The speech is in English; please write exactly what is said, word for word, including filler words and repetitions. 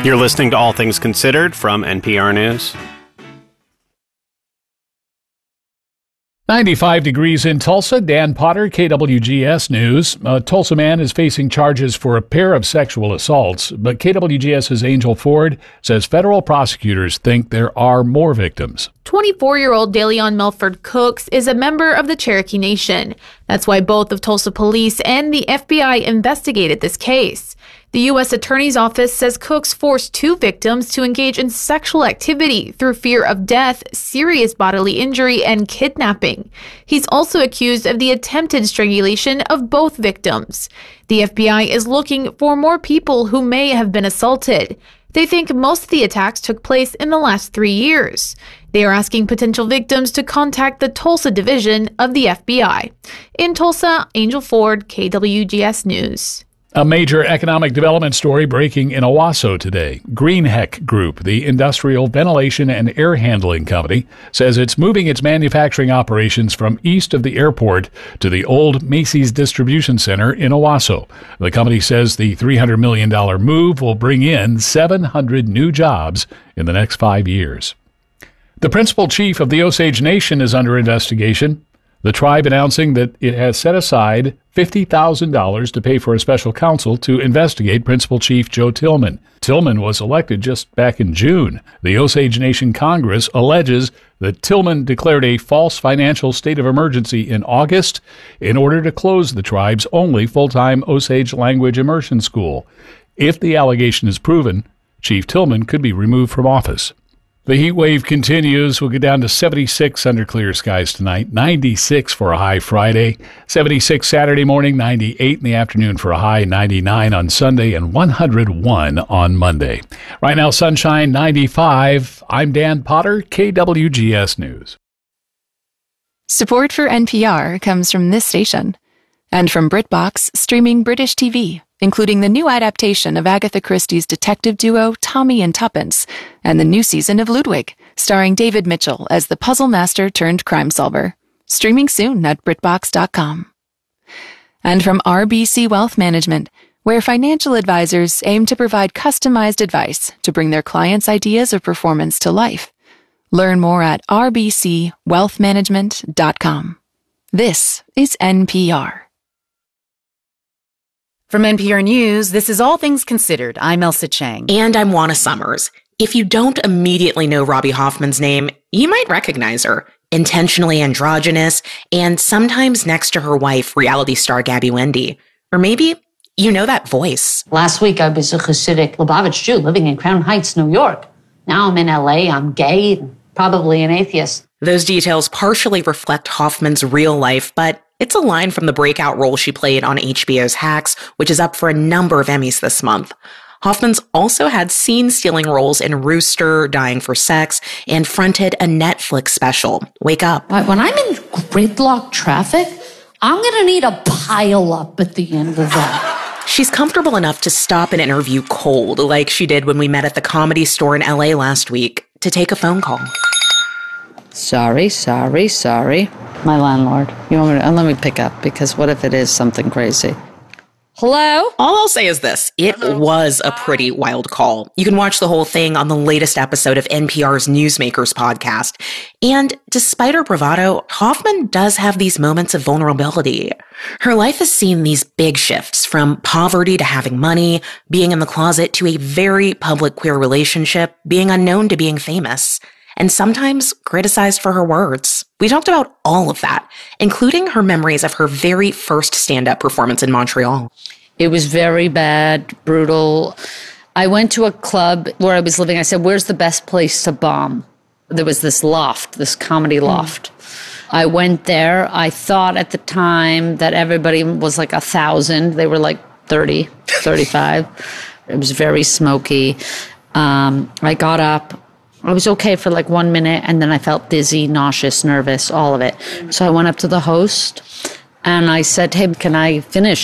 You're listening to All Things Considered from N P R News. ninety-five degrees in Tulsa. Dan Potter, K W G S News. A Tulsa man is facing charges for a pair of sexual assaults, but KWGS's Angel Ford says federal prosecutors think there are more victims. twenty-four-year-old DeLeon Melford Cooks is a member of the Cherokee Nation. That's why both of Tulsa police and the F B I investigated this case. The U S Attorney's Office says Cooks forced two victims to engage in sexual activity through fear of death, serious bodily injury, and kidnapping. He's also accused of the attempted strangulation of both victims. The F B I is looking for more people who may have been assaulted. They think most of the attacks took place in the last three years. They are asking potential victims to contact the Tulsa division of the F B I. In Tulsa, Angel Ford, K W G S News. A major economic development story breaking in Owasso today. Greenheck Group, the industrial ventilation and air handling company, says it's moving its manufacturing operations from east of the airport to the old Macy's distribution center in Owasso. The company says the three hundred million dollars move will bring in seven hundred new jobs in the next five years. The principal chief of the Osage Nation is under investigation. The tribe announcing that it has set aside fifty thousand dollars to pay for a special counsel to investigate Principal Chief Joe Tillman. Tillman was elected just back in June. The Osage Nation Congress alleges that Tillman declared a false financial state of emergency in August in order to close the tribe's only full-time Osage language immersion school. If the allegation is proven, Chief Tillman could be removed from office. The heat wave continues. We'll get down to seventy-six under clear skies tonight, ninety-six for a high Friday, seventy-six Saturday morning, ninety-eight in the afternoon for a high, ninety-nine on Sunday, and one hundred one on Monday. Right now, sunshine, ninety-five. I'm Dan Potter, K W G S News. Support for N P R comes from this station and from BritBox streaming British T V, including the new adaptation of Agatha Christie's detective duo Tommy and Tuppence, and the new season of Ludwig, starring David Mitchell as the puzzle master turned crime solver. Streaming soon at Brit Box dot com. And from R B C Wealth Management, where financial advisors aim to provide customized advice to bring their clients' ideas of performance to life. Learn more at R B C wealth management dot com. This is N P R. From N P R News, this is All Things Considered. I'm Elsa Chang. And I'm Juana Summers. If you don't immediately know Robbie Hoffman's name, you might recognize her. Intentionally androgynous, and sometimes next to her wife, reality star Gabby Wendy. Or maybe you know that voice. Last week, I was a Hasidic Lubavitch Jew living in Crown Heights, New York. Now I'm in L A, I'm gay, probably an atheist. Those details partially reflect Hoffman's real life, but it's a line from the breakout role she played on H B O's Hacks, which is up for a number of Emmys this month. Hoffman's also had scene-stealing roles in Rooster, Dying for Sex, and fronted a Netflix special, Wake Up. But when I'm in gridlock traffic, I'm going to need a pile-up at the end of that. She's comfortable enough to stop an interview cold, like she did when we met at the Comedy Store in L A last week, to take a phone call. Sorry, sorry, sorry. My landlord. You want me to, uh, let me pick up, because what if it is something crazy? Hello? All I'll say is this. It was a pretty wild call. You can watch the whole thing on the latest episode of N P R's Newsmakers podcast. And despite her bravado, Hoffman does have these moments of vulnerability. Her life has seen these big shifts, from poverty to having money, being in the closet to a very public queer relationship, being unknown to being famous, and sometimes criticized for her words. We talked about all of that, including her memories of her very first stand-up performance in Montreal. It was very bad, brutal. I went to a club where I was living. I said, where's the best place to bomb? There was this loft, this comedy loft. Mm. I went there. I thought at the time that everybody was like a thousand. They were like thirty, thirty-five. It was very smoky. Um, I got up. I was okay for like one minute, and then I felt dizzy, nauseous, nervous, all of it. So I went up to the host, and I said, hey, can I finish?